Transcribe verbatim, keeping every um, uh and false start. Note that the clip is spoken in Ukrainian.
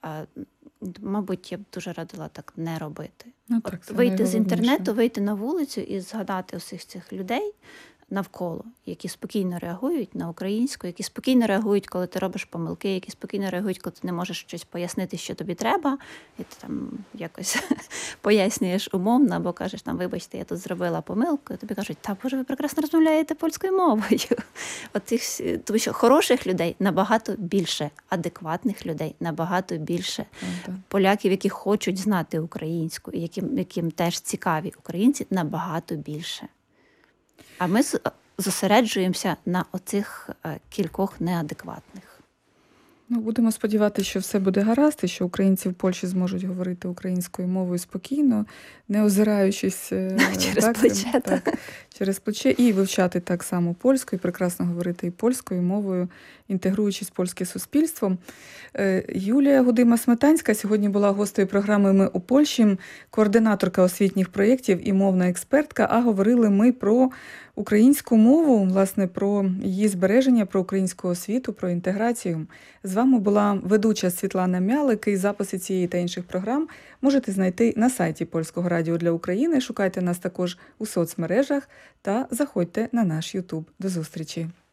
А, мабуть, я б дуже радила так не робити. Ну, От так, це вийти з найголовніше. інтернету, вийти на вулицю і згадати усіх цих людей навколо, які спокійно реагують на українську, які спокійно реагують, коли ти робиш помилки, які спокійно реагують, коли ти не можеш щось пояснити, що тобі треба, і ти там якось пояснюєш умовно, або кажеш, там, вибачте, я тут зробила помилку, і тобі кажуть, та, боже, ви прекрасно розмовляєте польською мовою. От цих, всі- тому що хороших людей набагато більше, адекватних людей набагато більше, Правда. поляків, які хочуть знати українську, і яким, яким теж цікаві українці, набагато більше. А ми з- зосереджуємося на оцих е, кількох неадекватних. Ну, будемо сподіватися, що все буде гаразд, і що українці в Польщі зможуть говорити українською мовою спокійно, не озираючись е, Через так, плече, так, так. через плече, і вивчати так само польську, і прекрасно говорити і польською мовою, інтегруючись в польське суспільство. Е, Юлія Гудима-Сметанська сьогодні була гостею програми «Ми у Польщі», координаторка освітніх проєктів і мовна експертка, а говорили ми про українську мову, власне, про її збереження, про українську освіту, про інтеграцію. З вами була ведуча Світлана Мялик, і записи цієї та інших програм можете знайти на сайті Польського радіо для України. Шукайте нас також у соцмережах та заходьте на наш Ютуб. До зустрічі!